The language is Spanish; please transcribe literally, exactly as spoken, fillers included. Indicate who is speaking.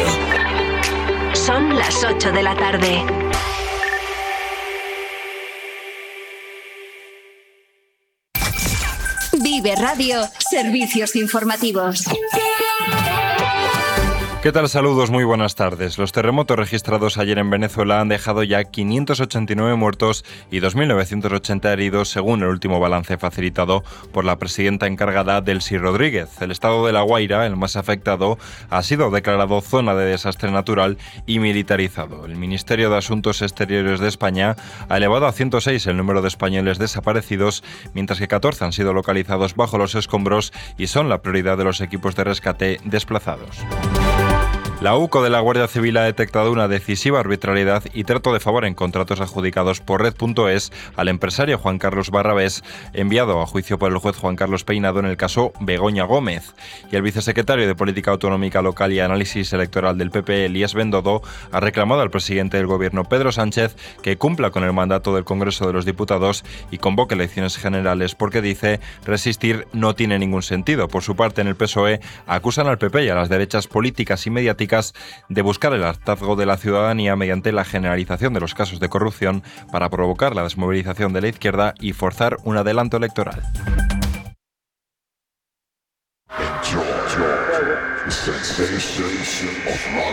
Speaker 1: Radio.
Speaker 2: Son las ocho de la tarde. Vive Radio, servicios informativos.
Speaker 3: ¿Qué tal? Saludos, muy buenas tardes. Los terremotos registrados ayer en Venezuela han dejado ya quinientos ochenta y nueve muertos y dos mil novecientos ochenta heridos, según el último balance facilitado por la presidenta encargada, Delcy Rodríguez. El estado de La Guaira, el más afectado, ha sido declarado zona de desastre natural y militarizado. El Ministerio de Asuntos Exteriores de España ha elevado a ciento seis el número de españoles desaparecidos, mientras que catorce han sido localizados bajo los escombros y son la prioridad de los equipos de rescate desplazados. La UCO de la Guardia Civil ha detectado una decisiva arbitrariedad y trato de favor en contratos adjudicados por Red punto es al empresario Juan Carlos Barrabés, enviado a juicio por el juez Juan Carlos Peinado en el caso Begoña Gómez. Y el vicesecretario de Política Autonómica Local y Análisis Electoral del P P, Elías Bendodo, ha reclamado al presidente del Gobierno, Pedro Sánchez, que cumpla con el mandato del Congreso de los Diputados y convoque elecciones generales porque, dice, resistir no tiene ningún sentido. Por su parte, en el P S O E acusan al P P y a las derechas políticas y mediáticas de buscar el hartazgo de la ciudadanía mediante la generalización de los casos de corrupción para provocar la desmovilización de la izquierda y forzar un adelanto electoral.